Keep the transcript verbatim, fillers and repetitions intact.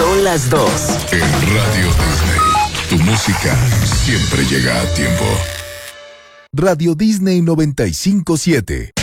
Son las dos. En Radio Disney, tu música siempre llega a tiempo. Radio Disney noventa y cinco siete.